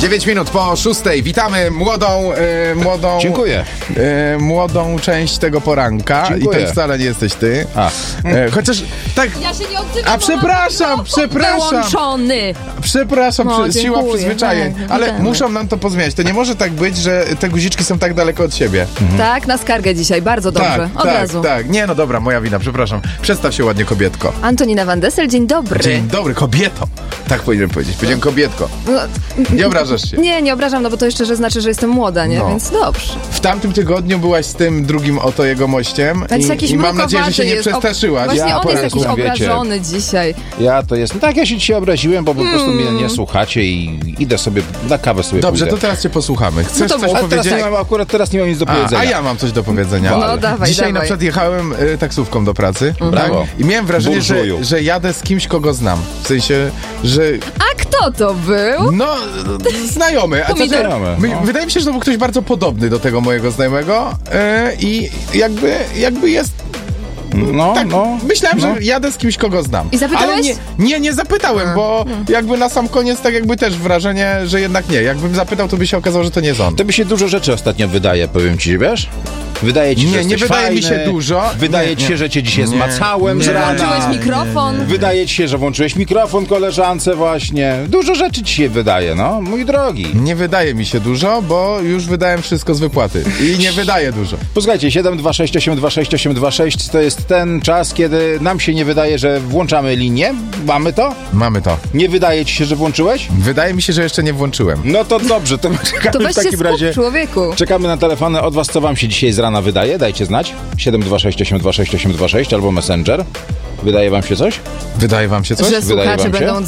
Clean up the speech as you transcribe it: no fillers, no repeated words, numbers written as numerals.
9 minut po 6. Witamy młodą Dziękuję. Młodą część tego poranka. Dziękuję. I to wcale nie jesteś ty. Chociaż tak. Ja się nie odzywam. Przepraszam. Wyłączony. Przepraszam, No, siła dziękuję. przyzwyczajeń. Tak, Ale witamy. muszą nam to pozmieniać. To nie może tak być, że te guziczki są tak daleko od siebie. Tak, na skargę dzisiaj. Bardzo dobrze. Od razu. Tak. Nie, no dobra, moja wina, przepraszam. Przedstaw się ładnie, kobietko. Antonina Van Dessel, dzień dobry. Dzień dobry, kobieto. Tak powinienem powiedzieć. Powiedziałem kobietko. No, Nie obrażasz się. nie obrażam, no bo to jeszcze znaczy, że jestem młoda, nie? No. Więc dobrze. W tamtym tygodniu byłaś z tym drugim oto jego mościem Więc jakiś i mam nadzieję, że się nie mrukowaty jest. przestraszyłaś. Właśnie Ja on jest jakiś poranku, wiecie. obrażony dzisiaj. Ja się dzisiaj obraziłem, bo po prostu mnie nie słuchacie i idę sobie na kawę sobie Dobrze, to pójdę. teraz cię posłuchamy. Chcesz to coś mów. Ale teraz powiedzieć? teraz nie mam nic do powiedzenia. A ja mam coś do powiedzenia. No, dawaj, Dzisiaj dawaj. na przykład jechałem taksówką do pracy. Brawo. I miałem wrażenie, Burżuju. że jadę z kimś, kogo znam. W sensie, że A kto to był? no, znajomy. Pomidor. Znajomy, no. Wydaje mi się, że to był ktoś bardzo podobny do tego mojego znajomego i jakby jest. Tak, myślałem, że jadę z kimś, kogo znam. I zapytałeś? Ale nie zapytałem, bo jakby na sam koniec tak jakby też wrażenie, że jednak nie. Jakbym zapytał, to by się okazało, że to nie jest on. To by się dużo rzeczy ostatnio wydaje, powiem ci, wiesz? Wydaje ci się, Nie, że nie jesteś wydaje mi fajny. się dużo. Wydaje ci się, że cię dzisiaj zmacałem z rana. Włączyłeś mikrofon. Wydaje ci się, że włączyłeś mikrofon koleżance właśnie. Dużo rzeczy ci się wydaje, no, mój drogi. Nie wydaje mi się dużo, bo już wydałem wszystko z wypłaty. I nie wydaje dużo. Posłuchajcie, 726826826 to jest ten czas, kiedy nam się nie wydaje, że włączamy linię. Mamy to? Mamy to. Nie wydaje ci się, że włączyłeś? Wydaje mi się, że jeszcze nie włączyłem. No to dobrze, to To czekamy weź w się takim skup, razie. człowieku. Czekamy na telefony od was, co wam się dzisiaj z rana wydaje. Dajcie znać. 726826826 albo Messenger. Wydaje wam się coś? Wydaje wam się coś? Że Wydaje słuchacze wam się? będą